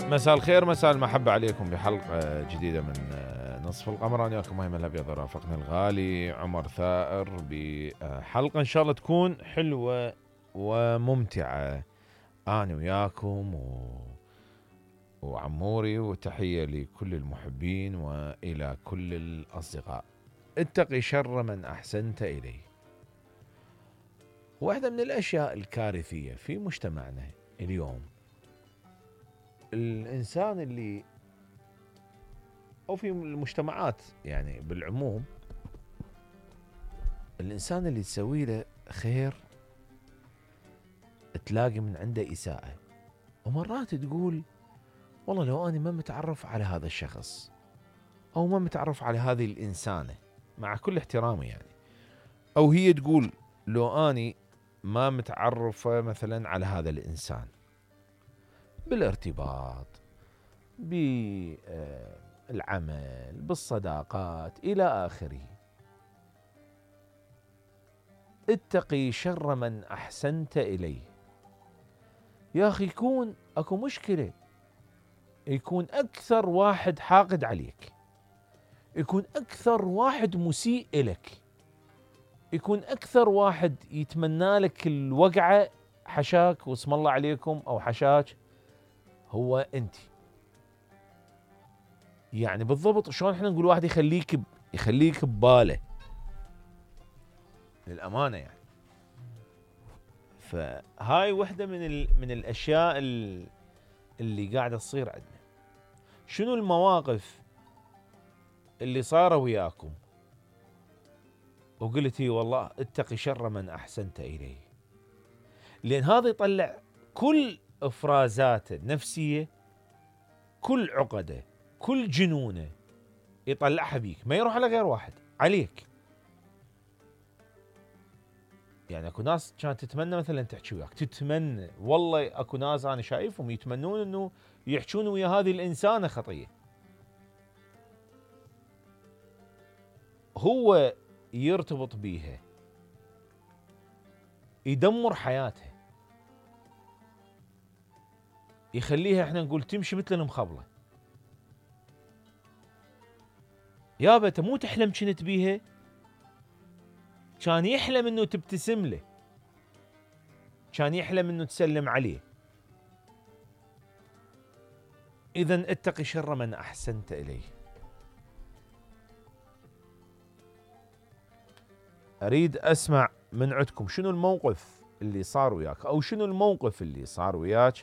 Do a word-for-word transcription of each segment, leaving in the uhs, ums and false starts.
مساء الخير، مساء المحبة عليكم بحلقة جديدة من نصف القمر. أنا وياكم مهيمن الأبيض، رافقنا الغالي عمر ثائر بحلقة إن شاء الله تكون حلوة وممتعة. أنا وياكم و... وعموري، وتحية لكل المحبين وإلى كل الأصدقاء. اتقي شر من أحسنت إليه. واحدة من الأشياء الكارثية في مجتمعنا اليوم، الإنسان اللي أو في المجتمعات يعني بالعموم، الإنسان اللي تسوي له خير تلاقي من عنده إساءة، ومرات تقول والله لو أنا ما متعرف على هذا الشخص أو ما متعرف على هذه الإنسانة، مع كل احترامي يعني، أو هي تقول لو أنا ما متعرفة مثلا على هذا الإنسان بالارتباط، بالعمل، بالصداقات إلى آخره، اتقي شر من أحسنت إليه. يا أخي يكون أكو مشكلة، يكون أكثر واحد حاقد عليك، يكون أكثر واحد مسيء إلك، يكون أكثر واحد يتمنى لك الوقعة، حشاك واسم الله عليكم أو حشاك، هو أنت. يعني بالضبط شلون احنا نقول واحد يخليك ب... يخليك بباله للأمانة يعني. فهاي وحدة من ال... من الأشياء ال... اللي قاعدة تصير عندنا. شنو المواقف اللي صار وياكم وقلت هي والله اتقي شر من أحسنت إليه؟ لأن هذا يطلع كل إفرازاته النفسية، كل عقده، كل جنونه يطلعها بيك، ما يروح على غير واحد، عليك. يعني اكو ناس كانت تتمنى مثلا تحكي وياك، تتمنى والله، اكو ناس انا شايفهم يتمنون انه يحجون ويا هذه الانسانه خطيه، هو يرتبط بيها، يدمر حياتها، يخليها احنا نقول تمشي مثل المخبله. يابا انت مو تحلم كنت بيها، كان يحلم انه تبتسم له، كان يحلم انه تسلم عليه. اذن اتقي شر من احسنت اليه. اريد اسمع من عندكم شنو الموقف اللي صار وياك، او شنو الموقف اللي صار وياك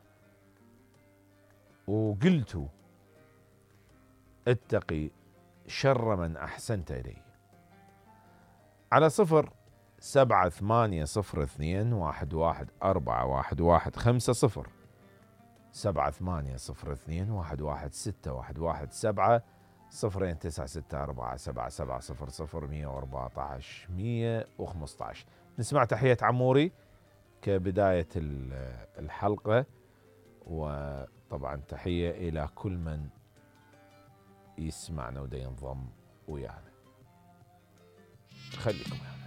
وقلتوا اتقي شر من أحسنت إليه. على صفر سبعة ثمانية صفر اثنين واحد واحد أربعة واحد واحد خمسة صفر، سبعة ثمانية صفر اثنين واحد واحد ستة واحد واحد سبعة، صفرين تسعة ستة أربعة سبعة سبعة صفر صفر، مية وأربعة عشر مية وخمسة عشر. نسمع تحية عموري كبداية الحلقة، وطبعا تحية إلى كل من يسمعنا ودا ينضم ويانا. خليكم يعني.